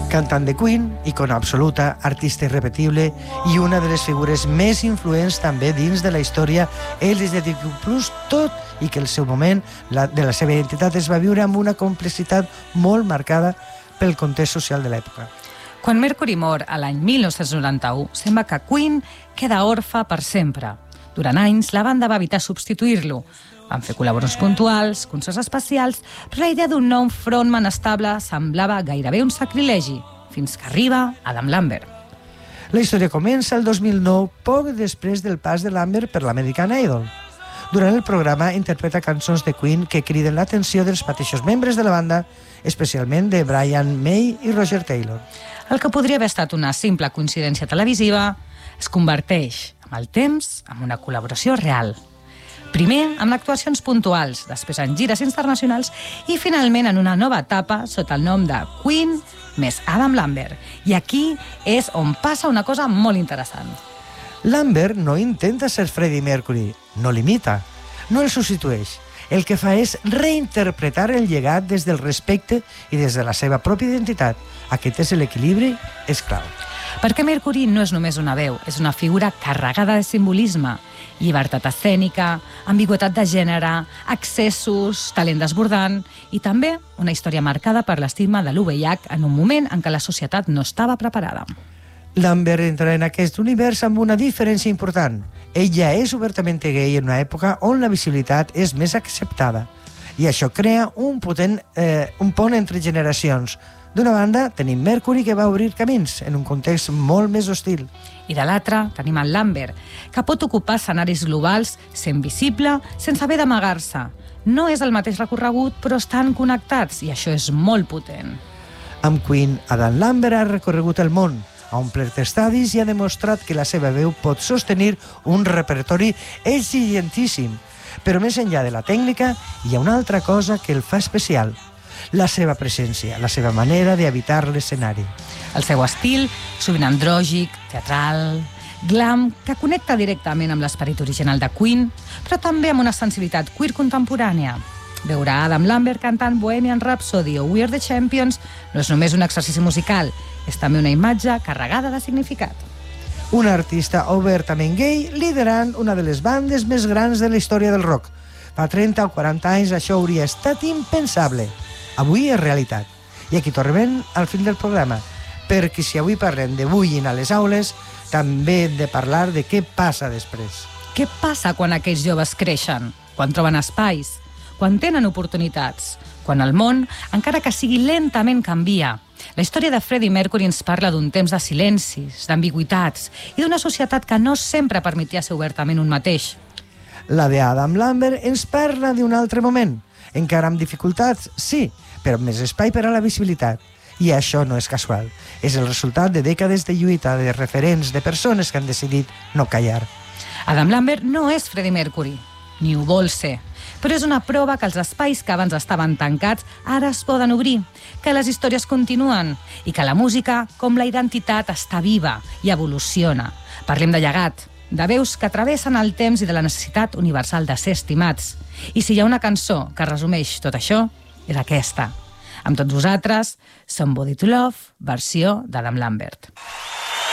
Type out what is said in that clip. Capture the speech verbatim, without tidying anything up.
Cantant de Queen, icona absoluta, artista irrepetible i una de les figures més influents també dins de la història L G B T Q plus, tot i que el seu moment la, de la seva identitat es va viure amb una complexitat molt marcada pel context social de l'època. Quan Mercury mor a l'any mil nou-cents noranta-u, sembla que Queen queda orfe per sempre. Durant anys, la banda va evitar substituir-lo. Van fer col·laboracions puntuals, concerts especials, però la idea d'un nou frontman estable semblava gairebé un sacrilegi, fins que arriba Adam Lambert. La història comença el dos mil nou, poc després del pas de Lambert per l'American Idol. Durant el programa interpreta cançons de Queen que criden l'atenció dels mateixos membres de la banda, especialment de Brian May i Roger Taylor. El que podria haver estat una simple coincidència televisiva es converteix, amb el temps, en una col·laboració real. Primer amb actuacions puntuals, després en gires internacionals i finalment en una nova etapa sota el nom de Queen més Adam Lambert. I aquí és on passa una cosa molt interessant. Lambert no intenta ser Freddie Mercury, no l'imita, no el substitueix. El que fa és reinterpretar el llegat des del respecte i des de la seva pròpia identitat. Aquest és l'equilibri, és clau. Perquè Mercury no és només una veu, és una figura carregada de simbolisme, llibertat escènica, ambigüitat de gènere, accessos, talent desbordant i també una història marcada per l'estigma de l'U V I H en un moment en què la societat no estava preparada. Lambert entra en aquest univers amb una diferència important. Ell ja és obertament gay en una època on la visibilitat és més acceptada i això crea un potent eh, un pont entre generacions. D'una banda, tenim Mercury, que va obrir camins en un context molt més hostil. I de l'altra, tenim el Lambert, que pot ocupar escenaris globals sent visible sense haver d'amagar-se. No és el mateix recorregut, però estan connectats, i això és molt potent. Amb Queen, Adam Lambert ha recorregut el món, ha omplert estadis i ha demostrat que la seva veu pot sostenir un repertori exigentíssim. Però més enllà de la tècnica, hi ha una altra cosa que el fa especial: la seva presència, la seva manera d'habitar l'escenari. El seu estil, sovint andrògic, teatral, glam, que connecta directament amb l'esperit original de Queen, però també amb una sensibilitat queer contemporània. Veure Adam Lambert cantant Bohemian Rhapsody o We Are the Champions no és només un exercici musical, és també una imatge carregada de significat. Un artista obertament gay liderant una de les bandes més grans de la història del rock. Fa trenta o quaranta anys això hauria estat impensable. Avui és realitat. I aquí tornem al fil del programa, perquè si avui parlem de bullying a les aules, també hem de parlar de què passa després. Què passa quan aquells joves creixen? Quan troben espais? Quan tenen oportunitats? Quan el món, encara que sigui lentament, canvia? La història de Freddie Mercury ens parla d'un temps de silencis, d'ambigüitats i d'una societat que no sempre permetia ser obertament un mateix. La d'Adam Lambert ens parla d'un altre moment, encara amb dificultats, sí, però amb més espai per a la visibilitat. I això no és casual. És el resultat de dècades de lluita, de referents, de persones que han decidit no callar. Adam Lambert no és Freddie Mercury, ni ho vol ser, però és una prova que els espais que abans estaven tancats ara es poden obrir, que les històries continuen i que la música, com la identitat, està viva i evoluciona. Parlem de llegat, de veus que travessen el temps i de la necessitat universal de ser estimats. I si hi ha una cançó que resumeix tot això, és aquesta. Amb tots vosaltres, Somebody to Love, versió d'Adam Lambert.